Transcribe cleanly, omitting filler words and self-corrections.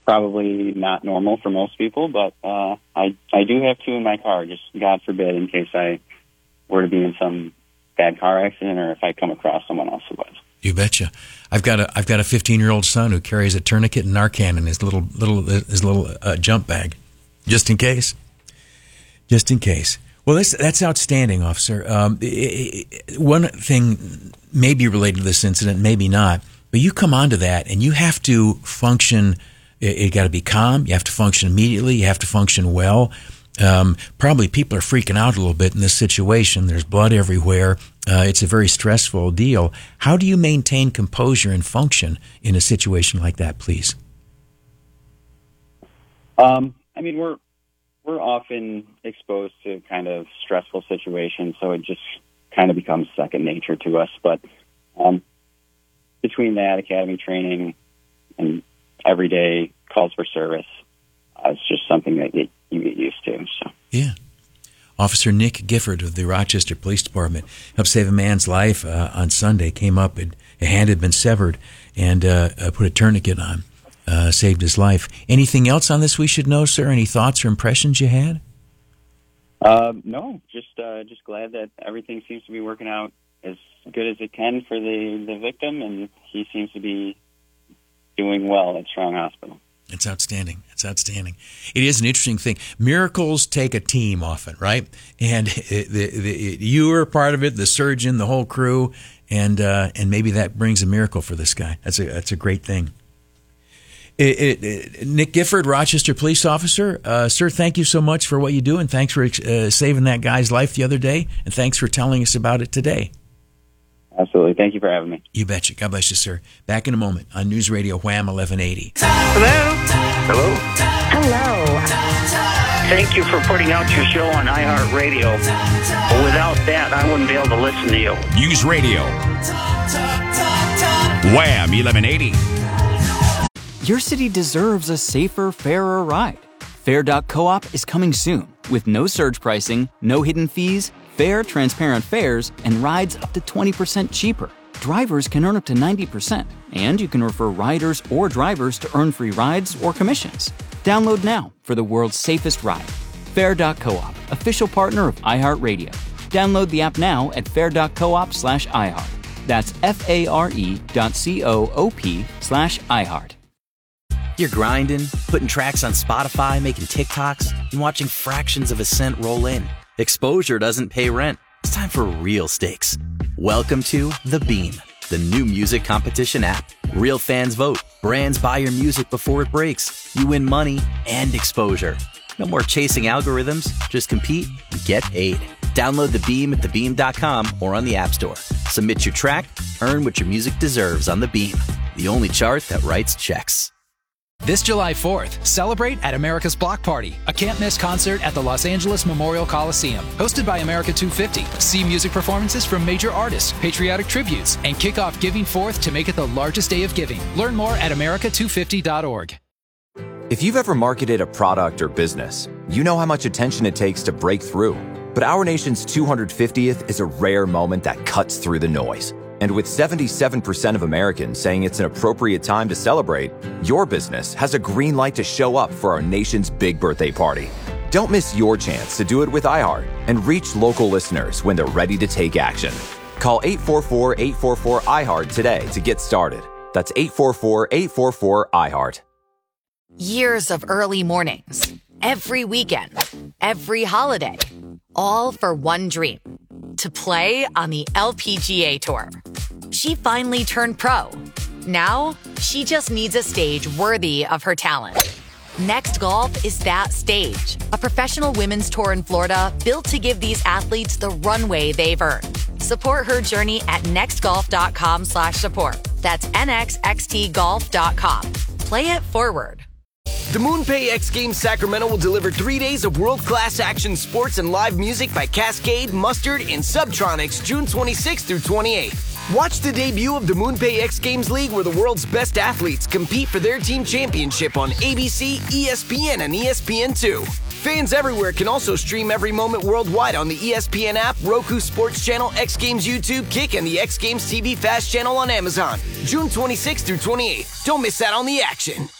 probably not normal for most people, but I do have two in my car, just God forbid, in case I were to be in some bad car accident or if I come across someone else who was. You betcha. I've got a 15-year-old son who carries a tourniquet and Narcan in his little jump bag, just in case. Just in case. Well, that's outstanding, officer. One thing may be related to this incident, maybe not, but you come onto that and you have to function. You got to be calm. You have to function immediately. You have to function well. Probably people are freaking out a little bit in this situation. There's blood everywhere. It's a very stressful deal. How do you maintain composure and function in a situation like that, please? I mean, we're often exposed to kind of stressful situations, so it just kind of becomes second nature to us. But between that, academy training, and everyday calls for service, it's just something that you get used to. So yeah. Officer Nick Gifford of the Rochester Police Department helped save a man's life on Sunday. Came up, a hand had been severed, and put a tourniquet on. Saved his life. Anything else on this we should know, sir? Any thoughts or impressions you had? No, just glad that everything seems to be working out as good as it can for the victim, and he seems to be doing well at Strong Hospital. It's outstanding. It's outstanding. It is an interesting thing. Miracles take a team often, right? And you are part of it, the surgeon, the whole crew, and maybe that brings a miracle for this guy. That's a great thing. Nick Gifford, Rochester police officer. Sir, thank you so much for what you do, and thanks for saving that guy's life the other day, and thanks for telling us about it today. Absolutely. Thank you for having me. You betcha. God bless you, sir. Back in a moment on News Radio Wham 1180. Hello? Hello? Hello. Thank you for putting out your show on iHeartRadio. Without that, I wouldn't be able to listen to you. News Radio. Wham 1180. Your city deserves a safer, fairer ride. Fair.coop is coming soon with no surge pricing, no hidden fees, fair, transparent fares, and rides up to 20% cheaper. Drivers can earn up to 90%, and you can refer riders or drivers to earn free rides or commissions. Download now for the world's safest ride. Fair.coop, official partner of iHeartRadio. Download the app now at fair.coop/iHeart. That's FARE.coop/iHeart. You're grinding, putting tracks on Spotify, making TikToks, and watching fractions of a cent roll in. Exposure doesn't pay rent. It's time for real stakes. Welcome to The Beam, the new music competition app. Real fans vote. Brands buy your music before it breaks. You win money and exposure. No more chasing algorithms. Just compete and get paid. Download The Beam at thebeam.com or on the App Store. Submit your track, earn what your music deserves on The Beam, the only chart that writes checks. This July 4th, celebrate at America's Block Party, a can't-miss concert at the Los Angeles Memorial Coliseum. Hosted by America 250. See music performances from major artists, patriotic tributes, and kick off Giving 4th to make it the largest day of giving. Learn more at america250.org. If you've ever marketed a product or business, you know how much attention it takes to break through. But our nation's 250th is a rare moment that cuts through the noise. And with 77% of Americans saying it's an appropriate time to celebrate, your business has a green light to show up for our nation's big birthday party. Don't miss your chance to do it with iHeart and reach local listeners when they're ready to take action. Call 844-844-iHeart today to get started. That's 844-844-iHeart. Years of early mornings, every weekend, every holiday, all for one dream. To play on the LPGA Tour. She finally turned pro. Now, she just needs a stage worthy of her talent. Next Golf is that stage. A professional women's tour in Florida built to give these athletes the runway they've earned. Support her journey at nextgolf.com/support. That's nxxtgolf.com. Play it forward. The MoonPay X Games Sacramento will deliver 3 days of world-class action sports and live music by Cascade, Mustard, and Subtronics June 26th through 28th. Watch the debut of the MoonPay X Games League where the world's best athletes compete for their team championship on ABC, ESPN, and ESPN2. Fans everywhere can also stream every moment worldwide on the ESPN app, Roku Sports Channel, X Games YouTube, Kick, and the X Games TV Fast channel on Amazon. June 26th through 28th. Don't miss out on the action.